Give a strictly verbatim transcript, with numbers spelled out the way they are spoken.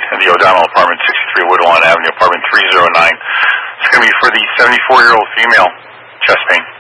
in the O'Donnell apartment, sixty-three Woodlawn Avenue, apartment three oh nine. It's going to be for the seventy-four-year-old female, chest pain.